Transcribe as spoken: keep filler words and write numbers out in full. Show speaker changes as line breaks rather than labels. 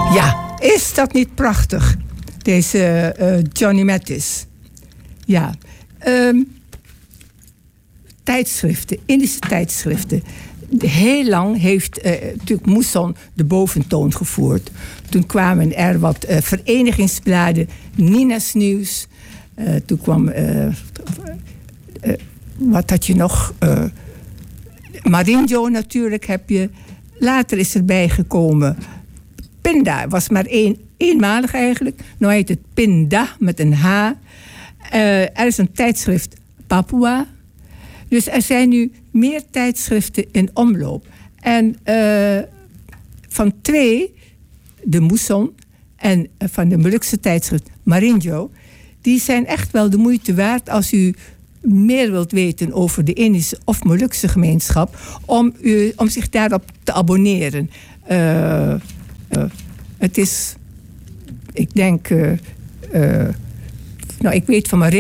Ja, is dat niet prachtig? Deze uh, Johnny Mathis. Ja. Um, tijdschriften, Indische tijdschriften. Heel lang heeft uh, natuurlijk Mousson de boventoon gevoerd. Toen kwamen er wat uh, verenigingsbladen, Nina's Nieuws. Uh, toen kwam... Uh, uh, wat had je nog? Uh, Marinjo natuurlijk heb je. Later is erbij gekomen Pinda. Was maar één, eenmalig eigenlijk. Nu heet het Pinda met een H. Uh, er is een tijdschrift Papua. Dus er zijn nu meer tijdschriften in omloop. En uh, van twee, de Mousson en uh, van de Molukse tijdschrift Marinjo, die zijn echt wel de moeite waard als u meer wilt weten over de Indische of Molukse gemeenschap, om, u, om zich daarop te abonneren. Uh, uh, het is, ik denk, uh, uh, nou, ik weet van Marinjo.